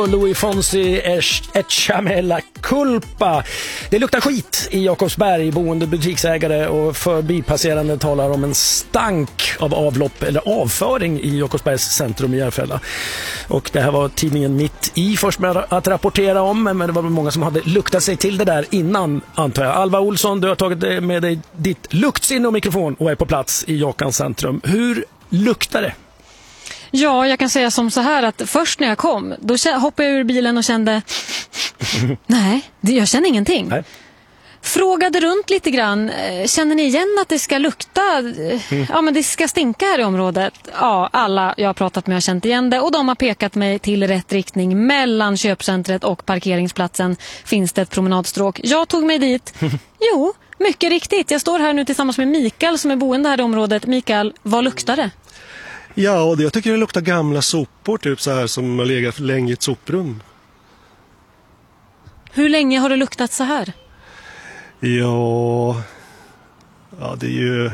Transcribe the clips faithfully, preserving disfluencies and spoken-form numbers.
Louis Fonsi Echamela Culpa. Det luktar skit i Jakobsberg. Boende butiksägare och förbipasserande talar om en stank av avlopp eller avföring i Jakobsbergs centrum i Järfälla. Och det här var tidningen Mitt i först med att rapportera om, men det var många som hade luktat sig till det där innan, antar jag. Alva Olsson, du har tagit med dig ditt luktsinne och mikrofon och är på plats i Jakans centrum. Hur luktar det? Ja, jag kan säga som så här att först när jag kom, då hoppade jag ur bilen och kände nej, jag känner ingenting. Nej. Frågade runt lite grann, känner ni igen att det ska lukta, mm. ja men det ska stinka här i området? Ja, alla jag har pratat med har känt igen det och de har pekat mig till rätt riktning. Mellan köpcentret och parkeringsplatsen finns det ett promenadstråk. Jag tog mig dit, jo, mycket riktigt. Jag står här nu tillsammans med Mikael som är boende här i området. Mikael, vad luktar det? Ja, och det, jag tycker det luktar gamla sopor, typ så här som har legat länge i ett soprum. Hur länge har det luktat så här? Ja, ja det är ju...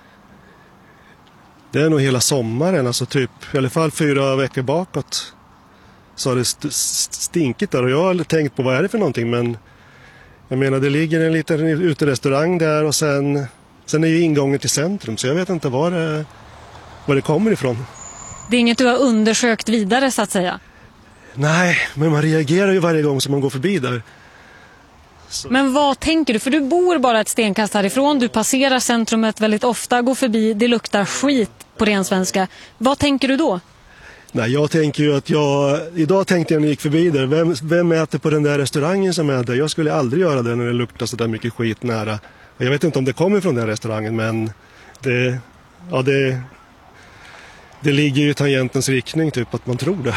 Det är nog hela sommaren, alltså typ i alla fall fyra veckor bakåt. Så har det st- stinkigt där och jag har tänkt på vad är det för någonting, men jag menar det ligger en liten uterestaurang där och sen, sen är ju ingången till centrum så jag vet inte var det... var det kommer ifrån. Det är inget du har undersökt vidare så att säga? Nej, men man reagerar ju varje gång som man går förbi där. Så. Men vad tänker du? För du bor bara ett stenkast härifrån, du passerar centrumet väldigt ofta, går förbi, det luktar skit på ren svenska. Vad tänker du då? Nej, jag tänker ju att jag... Idag tänkte jag när jag gick förbi där, vem, vem äter på den där restaurangen som är där? Jag skulle aldrig göra det när det luktar så där mycket skit nära. Jag vet inte om det kommer från den restaurangen, men det... Ja, det... Det ligger ju i tangentens riktning, typ att man tror det.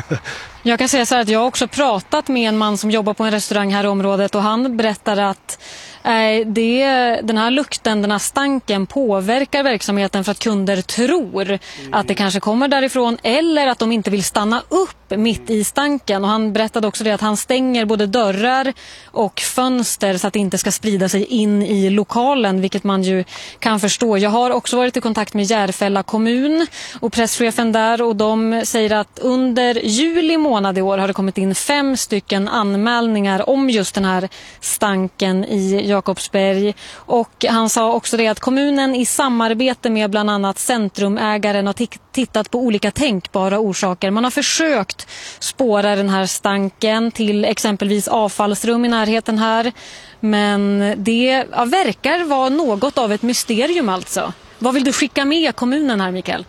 Jag kan säga så här att jag har också pratat med en man som jobbar på en restaurang här i området och han berättar att eh, det, den här lukten, den här stanken påverkar verksamheten för att kunder tror mm. att det kanske kommer därifrån eller att de inte vill stanna upp mitt i stanken. Och han berättade också det att han stänger både dörrar och fönster så att det inte ska sprida sig in i lokalen, vilket man ju kan förstå. Jag har också varit i kontakt med Järfälla kommun och presschefen där och de säger att under juli månad i år har det kommit in fem stycken anmälningar om just den här stanken i Jakobsberg. Och han sa också det att kommunen i samarbete med bland annat centrumägaren har t- tittat på olika tänkbara orsaker. Man har försökt spåra den här stanken till exempelvis avfallsrum i närheten här. Men det ja, verkar vara något av ett mysterium alltså. Vad vill du skicka med kommunen här, Mikael?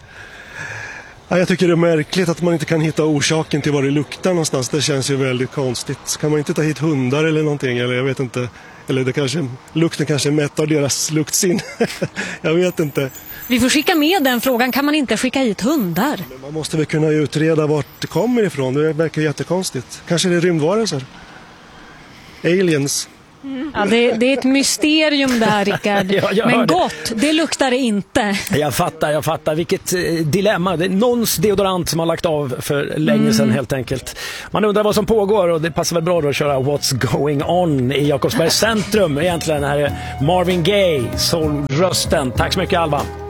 Ja, jag tycker det är märkligt att man inte kan hitta orsaken till vad det luktar någonstans. Det känns ju väldigt konstigt. Kan man inte ta hit hundar eller någonting? Eller jag vet inte. Eller det kanske, lukten kanske mättar deras luktsin. Jag vet inte. Vi får skicka med den frågan. Kan man inte skicka hit hundar? Men man måste väl kunna utreda vart det kommer ifrån. Det verkar jättekonstigt. Kanske det är rymdvarelser. Aliens. Mm. Ja, det, det är ett mysterium det här, Rickard. Ja, men gott, det. det luktar det inte. Jag fattar, jag fattar. Vilket eh, dilemma. Det är någons deodorant som har lagt av för länge mm. sedan helt enkelt. Man undrar vad som pågår och det passar väl bra då att köra What's Going On i Jakobsbergs centrum. Egentligen här är Marvin Gaye, soul-rösten. Tack så mycket, Alva.